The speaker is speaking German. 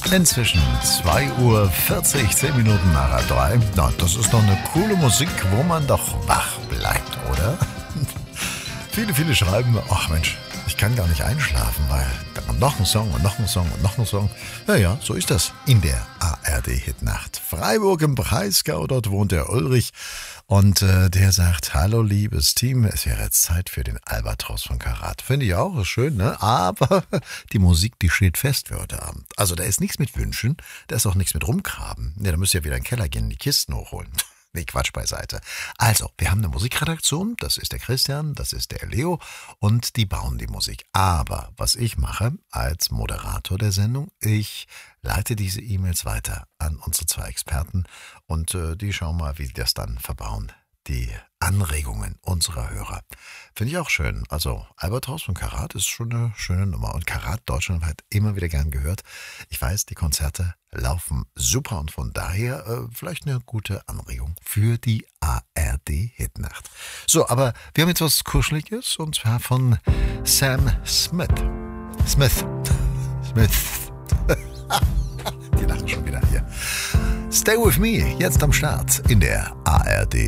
Inzwischen 2:40 Uhr, 10 Minuten nach 3. Na, das ist doch eine coole Musik, wo man doch wach bleibt, oder? Viele schreiben, ach Mensch, ich kann gar nicht einschlafen, weil noch ein Song und noch ein Song und noch ein Song. Ja, so ist das in der ARD-Hitnacht. Freiburg im Breisgau, dort wohnt der Ulrich. Und der sagt, hallo liebes Team, es wäre jetzt Zeit für den Albatros von Karat. Finde ich auch, ist schön, ne? Aber die Musik, die steht fest für heute Abend. Also da ist nichts mit Wünschen, da ist auch nichts mit Rumgraben. Ne, da müsst ihr wieder in den Keller gehen, die Kisten hochholen. Nee, Quatsch beiseite. Also, wir haben eine Musikredaktion, das ist der Christian, das ist der Leo und die bauen die Musik. Aber was ich mache als Moderator der Sendung, ich leite diese E-Mails weiter an unsere 2 Experten und die schauen mal, wie die das dann verbauen. Die Anregungen unserer Hörer. Finde ich auch schön. Also Albatros von Karat ist schon eine schöne Nummer. Und Karat deutschlandweit immer wieder gern gehört. Ich weiß, die Konzerte laufen super und von daher vielleicht eine gute Anregung für die ARD-Hitnacht. So, aber wir haben jetzt was Kuscheliges und zwar von Sam Smith. Smith. Die lachen schon wieder hier. Stay with me, jetzt am Start in der ARD